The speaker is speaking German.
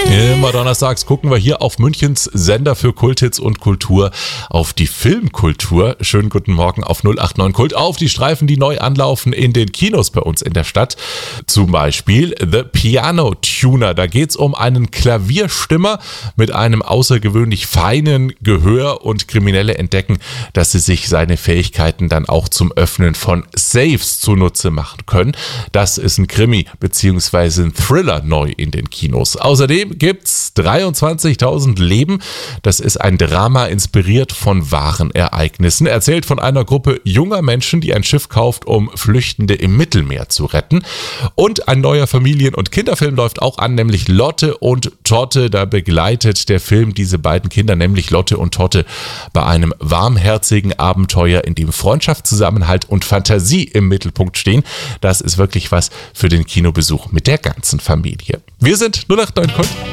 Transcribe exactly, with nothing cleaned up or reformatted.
Immer donnerstags gucken wir hier auf Münchens Sender für Kulthits und Kultur auf die Filmkultur. Schönen guten Morgen auf null acht neun Kult, auf die Streifen, die neu anlaufen in den Kinos bei uns in der Stadt. Zum Beispiel The Piano Tuner. Da geht's um einen Klavierstimmer mit einem außergewöhnlich feinen Gehör, und Kriminelle entdecken, dass sie sich seine Fähigkeiten dann auch zum Öffnen von Safes zunutze machen können. Das ist ein Krimi bzw. ein Thriller neu in den Kinos. Außerdem gibt's dreiundzwanzigtausend Leben. Das ist ein Drama inspiriert von wahren Ereignissen. Erzählt von einer Gruppe junger Menschen, die ein Schiff kauft, um Flüchtende im Mittelmeer zu retten. Und ein neuer Familien- und Kinderfilm läuft auch an, nämlich Lotte und Totte. Da begleitet der Film diese beiden Kinder, nämlich Lotte und Totte, bei einem warmherzigen Abenteuer, in dem Freundschaft, Zusammenhalt und Fantasie im Mittelpunkt stehen. Das ist wirklich was für den Kinobesuch mit der ganzen Familie. Wir sind null acht neun Kult.